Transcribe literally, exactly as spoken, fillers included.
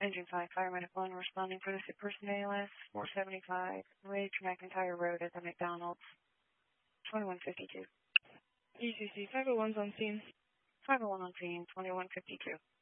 Engine five, Fireman one responding for the person A L S four seventy-five, Ridge McIntyre Road at the McDonald's, twenty-one fifty-two. E C C five oh one's on scene. five oh one on scene, twenty-one fifty-two.